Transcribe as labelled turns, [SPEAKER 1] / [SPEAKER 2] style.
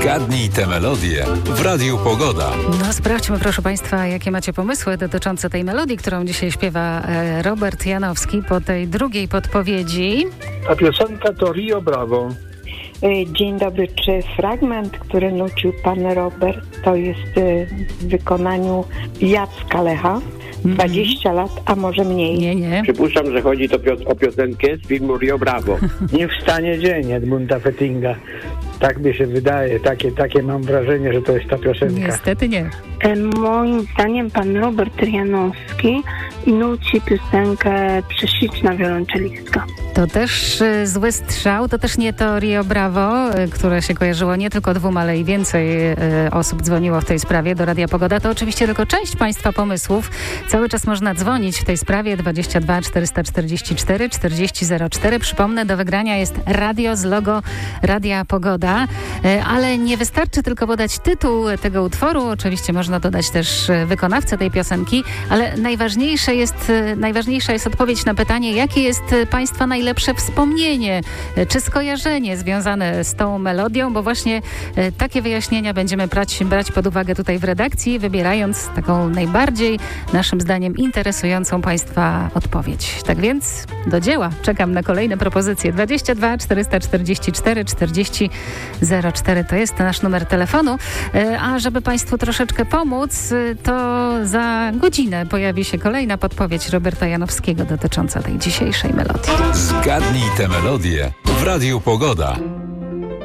[SPEAKER 1] Zgadnij tę melodię w Radiu Pogoda.
[SPEAKER 2] No sprawdźmy, proszę Państwa, jakie macie pomysły dotyczące tej melodii, którą dzisiaj śpiewa Robert Janowski po tej drugiej podpowiedzi.
[SPEAKER 3] Ta piosenka to Rio Bravo.
[SPEAKER 4] Dzień dobry. Czy fragment, który nucił pan Robert, to jest w wykonaniu Jacka Lecha? 20 lat, a może mniej?
[SPEAKER 2] Nie.
[SPEAKER 5] Przypuszczam, że chodzi to o piosenkę z filmu Rio Bravo.
[SPEAKER 3] Nie wstanie dzień Edmunda Fettinga. Tak mi się wydaje, takie mam wrażenie, że to jest ta piosenka.
[SPEAKER 2] Niestety nie.
[SPEAKER 6] Moim zdaniem pan Robert Janowski nuci piosenkę Prześliczna wiolonczelistka.
[SPEAKER 2] To też zły strzał, to też nie to Rio Bravo, które się kojarzyło nie tylko dwóm, ale i więcej osób dzwoniło w tej sprawie do Radia Pogoda. To oczywiście tylko część Państwa pomysłów. Cały czas można dzwonić w tej sprawie 22 444 4004. Przypomnę, do wygrania jest radio z logo Radia Pogoda, ale nie wystarczy tylko podać tytuł tego utworu. Oczywiście można dodać też wykonawcę tej piosenki, ale najważniejsza jest odpowiedź na pytanie, jakie jest Państwa najlepsze wspomnienie czy skojarzenie związane z tą melodią, bo właśnie takie wyjaśnienia będziemy brać pod uwagę tutaj w redakcji, wybierając taką najbardziej naszym zdaniem interesującą Państwa odpowiedź. Tak więc do dzieła. Czekam na kolejne propozycje. 22 444 4004 to jest nasz numer telefonu, a żeby Państwu troszeczkę pomóc, to za godzinę pojawi się kolejna podpowiedź Roberta Janowskiego dotycząca tej dzisiejszej melodii.
[SPEAKER 1] Zgadnij tę melodię w Radiu Pogoda.